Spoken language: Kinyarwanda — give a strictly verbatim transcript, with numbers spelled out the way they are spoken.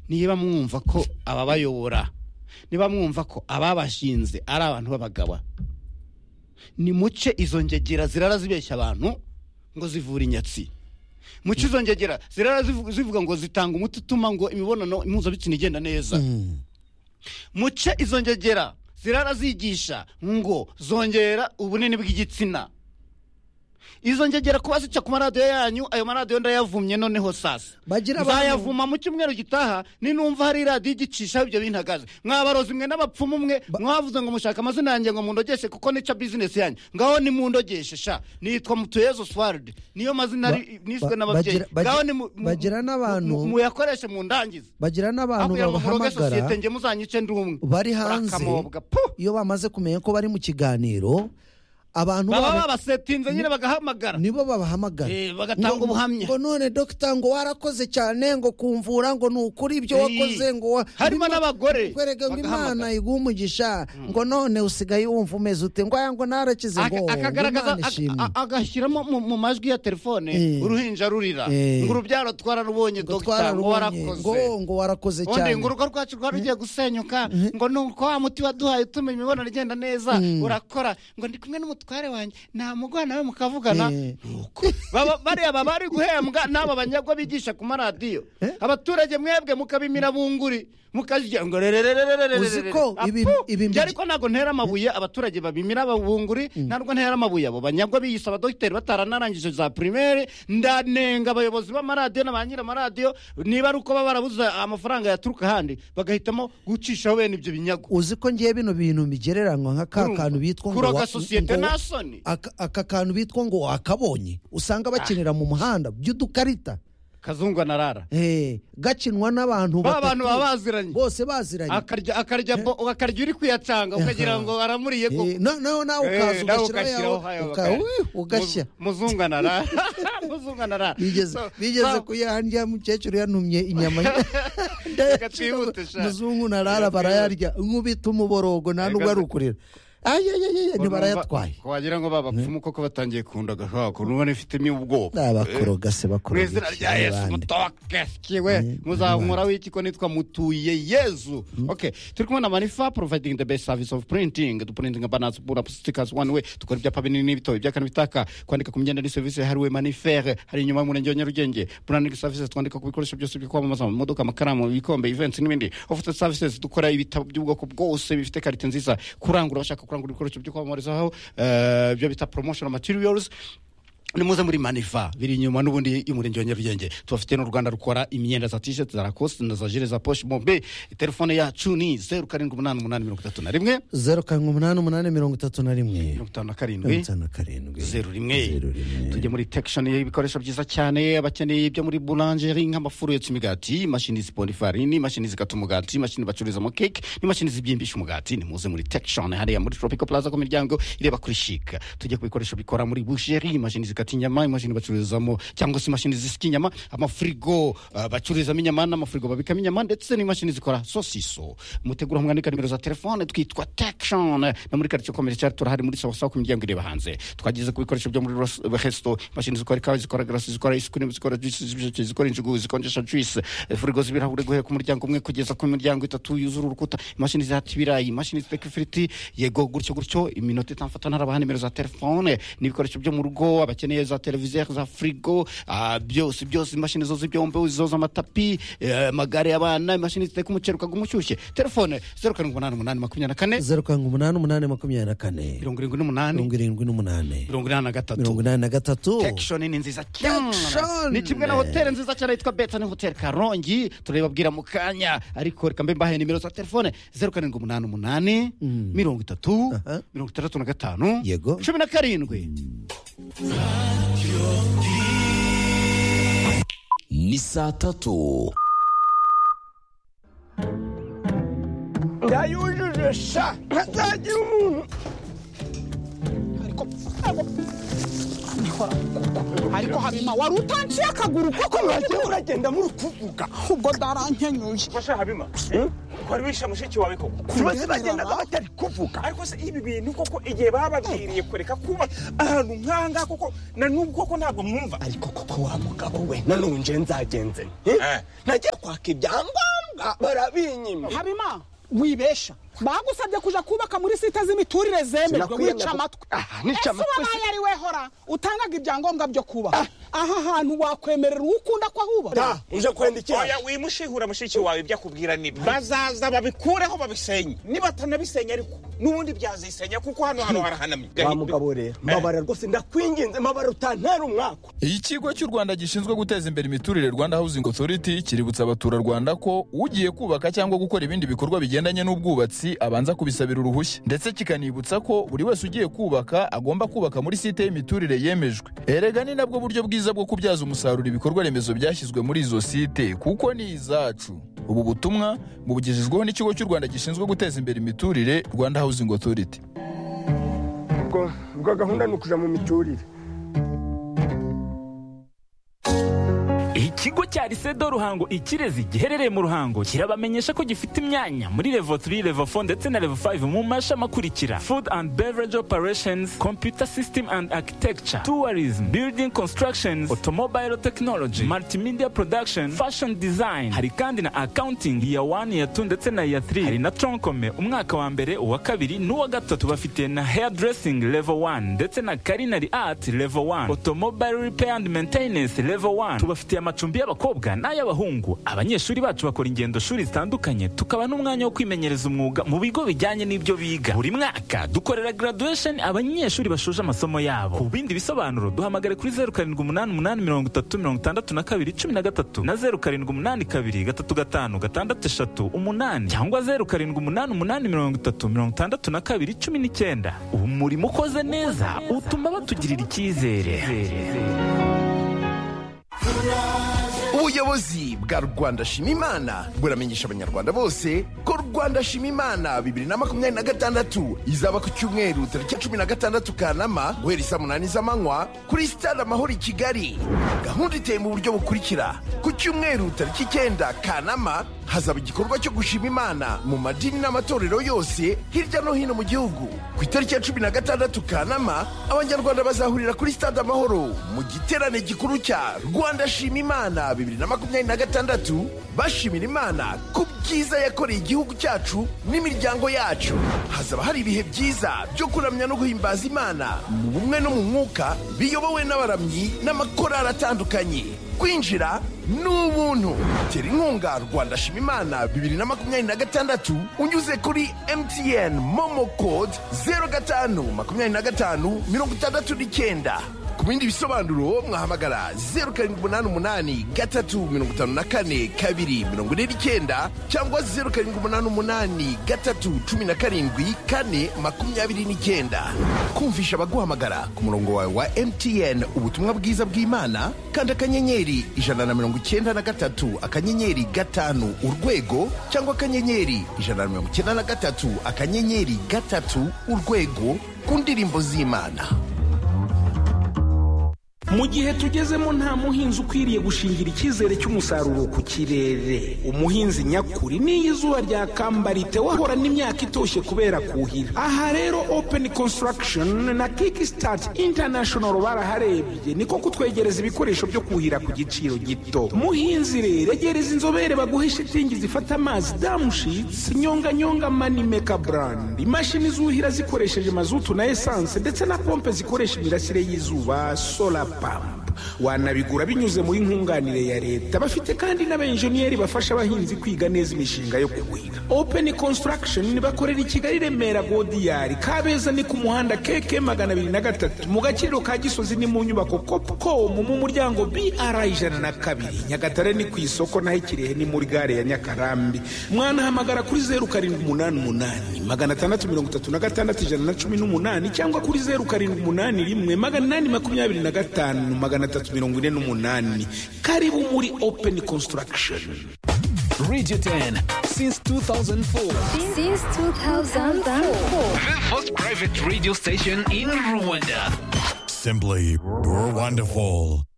niba mwumva ko ababayobora niba mwumva ko ababashinze ari abantu b'abagabo ni muce izo ngegera zirara zibeshya abantu ngo zivura inyatsi muce izo ngegera zirara zivuga ngo zitanga umuti utuma ngo imibonano impuzabitsina igenda neza muce izo ngegera zirara zigisha ngo zongera ubunini bw'igitsina izo ngegera kuba zica ku maradiyo yanyu ayo maradiyo ndayavumye noneho sasa nzayavuma mu cyumweru gitaha ninumva hari radiyo igicisha ibyo bintagaze mwabarozi mwe n'abapfumu mwe mwavuze ngo mushaka amazina yanjye ngo mundogeshe kuko nica business yanyu ngaho ni mundogeshe sha nitwa Mutuyezo Swald niyo mazina niswe n'ababyeyi ngaho ni bagira n'abantu muyakoreshe mu ndangiza bagira n'abantu babahamagara nge muzanyice ndumwe bari hanze iyo bamaze kumenya ko bari mu kiganiro abantu baba babasetinze nyine bagahamagara nibo babahamagara eh bagatanga ubuhamya ngo none doctor ngo warakoze cyane ngo kumvura ngo nukuri ibyo wakoze ngo harimo n'abagore kwerega ngo Imana igumugisha ngo none usigaye wumva umeze ute ngo ngo narakize ngo akagaragaza agashiramo mu majwi ya telefone uruhinja rurira ngo urubyaro twararubonye doctor ngo warakoze ngo ngo warakoze cyane ngo urugo rwacu rwarugiye gusenyuka ngo nuko wa muti waduhaye utumenye imibonano igenda neza urakora ngo ndi kumwe tware wanje nta mugwana nawe mukavugana nuko baba bari aba bari guhembwa naba banyagwa bigisha ku maradiyo abaturage mwebwe mukabimira bunguri mukajya ngo rerererererere uziko ibi ibi ariko nago ntera amabuye abaturage babimira babunguri narwo ntera amabuye abo banyagwa biyisa abadokiteri bataranarangije za primaire ndanenga abayobozi b'amaradiyo n'abanyira amaradiyo niba ari uko babarabuza amafaranga yaturuka handi bagahitamo gucishaho bene ibyo binyago uziko ngiye bino bintu bigereranywa nka kantu bitwa ngo wa societe nasoni aka kantu bitwa ngo akabonye usanga bakinira mu muhanda by'udukarita kazungwa narara eh gakinwa n'abantu abantu babaziranye bose baziranye akarya akarya akarya uri kwiyacanga ukagira ngo aramuriye ko no no na ukaza ugashiraho ugashya muzunga narara muzunga narara bigeze bigeze kuyahandya mukecuru yantumye inyama muzungu narara barayarya nkubita umuborogo nta nubwo ari ukurira ayayaya ntibarayatwaye wagira ngo babapfumu koko batangiye kunda gashaka nubone ifitemo ubwoba abakoroga se bakoroga mwizina rya Yesu mutokeskiwe muzamura wiki ko nitwa Mutuye Yezu okay turi kumwe na Manifa providing the best service of printing to printing banners board stickers one way tukora ibyapa binini bito ibyakana bitaka kwandika ku myenda ni service hariwe Manifere hari inyuma mu Renge Nyarugenge branding services twandika ku bikoresho byose byo kwamamaza mu modoka amakaramu ibikombe events n'ibindi office services dukora ibitabo by'ubwoko bwose bifite karite nziza kurangura bashaka kurangura ibikoresho byo kwamamarizaho eh byo bita promotional materials ni muze muri Manifa biri inyuma n'ubundi y'umurenge wa Nyarugenge tubafite no Rwanda rukora imyenda za t-shirt za Lacoste na za jire za Poche Bombe telefone yacu ni zero karindwi umunani umunani mirongo itatu na rimwe zero karindwi umunani umunani mirongo itatu na rimwe mirongo itanu na karindwi zero rimwe tujye muri section y'ibikoresho byiza cyane abakeneye ibyo muri boulangerie nk'amafuru yotsa imigati machine zipona ifarini machine zikata umugati machine bacuruza mo cake ni machine zibyimbisha umugati ni muze muri section hariya muri Tropical Plaza ku miryango ireba kuri chic tujye ku bikoresho bikora muri boucherie machine inyama imashini bacururizamo cyangwa se imashini zisika inyama amafrigo uh, bacururizamo inyama n'amafrigo babikamo inyama ndetse n'imashini zikora sosiso mutegura mwandika nimero za telefone twitwa Tection na muri quartier commercial turahari muri sawa sawa ku miryango ireba hanze twagize ku bikoresho byo muri resto imashini zikora ikawa zikora glass zikora ice cream zikora juice zikora injugu zikonjesha juice frigo zibirahure guhe ku muryango umwe kugeza ku miryango itatu yuzura urukuta imashini zihata ibirayi imashini ziteka ifiriti yego gutyo gutyo iminota itamfata narabaha nimero za telefone n'ibikoresho byo mu rugo abakeneye za televiziyo za frigo uh, byose byose imashini zo zibyombe zoza amatapi uh, magare y'abana imashini ziteka umuceri ukagumushyushye telefone zero karindwi umunani umunani makumyabiri na kane zero karindwi umunani umunani makumyabiri na kane mirongo irindwi n'umunani mirongo irindwi n'umunani mirongo inani na gatatu mirongo inani na gatatu Tection ni nziza cyane ni kimwe na hoteli nziza cyane yitwa Betani Hotel Karongi turababwira mu kanya ariko reka mbe mbahe nimero za telefone zero karindwi umunani umunani mirongo itatu mirongo itandatu na gatanu cumi na karindwi ni saa tatu ndayujuje sha ntazagira umuntu ariko Habima wari utanciye akaguru koko mwagiye uragenda muri kuvuga ubwo darankenyuye basha Habima kwari wisha mushiki wawe koko kubase bagenda batari kuvuga ariko se ibi bintu koko igihe bababwiriye kureka kuba ahantu nkanga koko na nubwo koko ntabwo mwumva ariko koko wa mugabo we nanunje nzagenze eh nagiye kwaka ibyangombwa ibyangombwa barabinyima. Habima wibesha bagusabye kuja kubaka muri site z'imiturire zemerwe wica amatwi. nica amatwi ese ari wehora utangaga ibyangombwa byo kuba aha hantu wakwemerera ukunda ko ahuba da uje kwenda iki? Oya wimushihura mushiki wawe ibyo akubwira ni bazaza babikureho babisenye niba tanabisenya ariko nubundi byazisenya kuko hano hano harahanamye. Wa mugabo rero mbabara rwose ndakwinginze mbabara utantera umwaka. Ikigo cy'u Rwanda gishinzwe guteza imbere imiturire Rwanda Housing Authority kiributsa abaturarwanda ko ugiye kubaka cyangwa gukora ibindi bikorwa bigendanye n'ubwubatsi abanza kubisabira uruhushya, ndetse kikanibutsa ko buri wese ugiye kubaka agomba kubaka muri site y'imiturire yemejwe. Erega ni nabwo buryo bwiza bwo kubyaza umusaruro ibikorwa remezo byashyizwe muri izo site kuko ni izacu. Ubu butumwa bubugejejweho n'ikigo cy'u Rwanda gishinzwe guteza imbere imiturire Rwanda Housing Authority. Ubwo ubwo gahunda ni ukuja mu miturire. Ikigo cya Lisedo Ruhango Ikirezi giherereye mu Ruhango kirabamenyesha ko gifite imyanya muri level three, level four ndetse na level five mu mashami akurikira: Food and Beverage Operations, Computer System and Architecture, Tourism, Building Constructions, Automobile Technology, Multimedia Production, Fashion Design. Hari kandi na Accounting year one, year two ndetse na year three. Hari na Troncome umwaka wa mbere, uwa kabiri n'uwa gatatu. Bafite na Hairdressing level one ndetse na Culinary Art level one, Automobile Repair and Maintenance level one. Tubafite amacumbi y'abakobwa n'ay'abahungu. Abanyeshuri bacu bakora ingendo shuri zitandukanye, tukaba n'umwanya wo kwimenyereza umwuga mu bigo bijyanye n'ibyo biga. Buri mwaka dukorera graduation abanyeshuri bashoje amasomo yabo. Ku bindi bisobanuro duhamagare kuri zero karindwi umunani umunani mirongo itatu mirongo itandatu na kabiri cumi na gatatu na zero karindwi umunani kabiri gatatu gatanu gatandatu eshatu umunani cyangwa zero karindwi umunani umunani mirongo itatu mirongo itandatu na kabiri cumi n'icyenda. Umurimo ukoze neza utuma batugirira icyizere. Ubuyobozi bwa Rwanda Shima Imana buramenyesha abanyarwanda bose ko Rwanda Shima Imana bibiri na makumyabiri na gatandatu izaba ku cyumweru tariki cumi na gatandatu Kanama guhera saa munani z'amanywa kuri Stade Amahoro i Kigali. Gahunda iteye mu buryo bukurikira: ku cyumweru tariki icyenda Kanama hazaba igikorwa cyo gushima Imana mu madini n'amatorero yose hirya no hino mu gihugu. Ku itariki ya cumi na gatandatu Kanama abanyarwanda bazahurira kuri Stade Amahoro mu giterane gikuru cya Rwanda Shima Imana bibiri na makumyabiri na gatandatu bashimira Imana ku byiza yakoreye igihugu cyacu n'imiryango yacu. Hazaba hari ibihe byiza byo kuramya no guhimbaza Imana mu bumwe no mu mwuka biyobowe n'abaramyi n'amakorali atandukanye. Kwinjira n'ubuntu. Tera inkunga Rwanda Shima Imana bibiri na makumyabiri na gatandatu unyuze kuri M T N Momo Code zero gatanu makumyabiri na gatanu mirongo itandatu n'icyenda. Ku bindi bisobanuro mwahamagara zero karindwi umunani umunani gatatu mirongo itanu na kane kabiri mirongo ine n'icyenda cyangwa zero karindwi umunani umunani gatatu cumi na karindwi kane makumyabiri n'icyenda. Kumvisha abaguhamagara ku murongo wawe wa M T N ubutumwa bwiza bw'Imana kandi akanyenyeri ijana na mirongo icyenda na gatatu akanyenyeri gatanu urwego cyangwa akanyenyeri ijana na mirongo icyenda na gatatu akanyenyeri gatatu urwego ku ndirimbo z'Imana. Mu gihe tugezemo nta muhinzi ukwiriye gushingira icyizere cy'umusaruro ku kirere. Umuhinzi nyakuri n'iyo izuba ryakambarite wahora n'imyaka itoshye kubera kuhira. Aha rero Open Construction na Kickstart International baraharebye niko kutwegereza ibikoresho byo kuhira ku giciro gito. Muhinzi rero egereza inzobere baguhe shitingi zifata amazi damushitsi, nyonga nyonga Manimeka brand, imashini zuhira zikoresheje mazutu na essence ndetse na pompe zikoresha imirasire y'izuba solar pump. Wanabigura binyuze muri nkunganire ya leta. Bafite kandi n'abenjeniyeri bafasha abahinzi kwiga neza imishinga yo kuhira. Open Construction bakorera i Kigali, Remera, Godiyari, Kabeza ni ku muhanda K K magana abiri na gatatu, mu Gakiriro ka Gisozi ni mu nyubako Copcom mu muryango B R ijana na kabiri, Nyagatare ni ku isoko naho Kirehe ni muri gare ya Nyakarambi. Mwana hamagara kuri zero karindwi umunani umunani magana atandatu mirongo itatu na gatandatu ijana na cumi n'umunani cyangwa kuri zero karindwi umunani rimwe magana inani makumyabiri na gatanu magana atatu mirongo ine n'umunani. Karibu muri Open Construction. Radio ten since two thousand four. Since two thousand four. The first private radio station in Rwanda. Simply, you're wonderful.